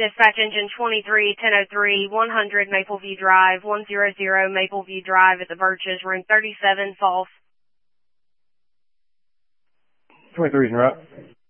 Dispatch engine 23-1003, 100 Mapleview Drive, 100 Mapleview Drive at the Birches, room 37, false. 23 is right.